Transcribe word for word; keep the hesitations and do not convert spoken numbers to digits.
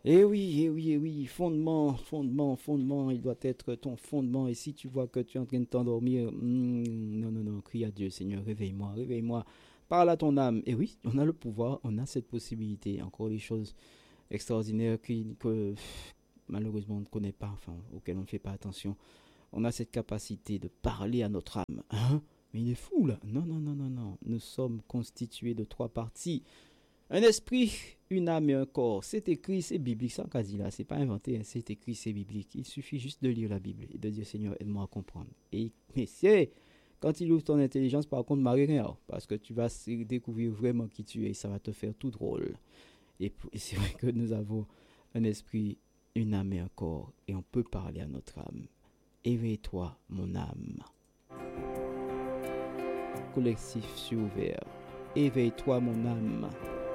Eh oui, eh oui, eh oui, fondement, fondement, fondement, il doit être ton fondement. Et si tu vois que tu es en train de t'endormir, hmm, non, non, non, crie à Dieu, Seigneur, réveille-moi, réveille-moi. Parle à ton âme. Et oui, on a le pouvoir, on a cette possibilité. Encore des choses extraordinaires qui, que pff, malheureusement on ne connaît pas, enfin, auxquelles on ne fait pas attention. On a cette capacité de parler à notre âme. Hein? Mais il est fou là. Non, non, non, non, non. Nous sommes constitués de trois parties. Un esprit, une âme et un corps. C'est écrit, c'est biblique, ça qu'a dit là. C'est pas inventé, hein, c'est écrit, c'est biblique. Il suffit juste de lire la Bible et de dire Seigneur, aide-moi à comprendre. Et mais c'est quand il ouvre ton intelligence, par contre, marie rien. Parce que tu vas découvrir vraiment qui tu es et ça va te faire tout drôle. Et, et c'est vrai que nous avons un esprit, une âme et un corps. Et on peut parler à notre âme. Éveille-toi, mon âme. Collectif sur ouvert. Éveille-toi, mon âme.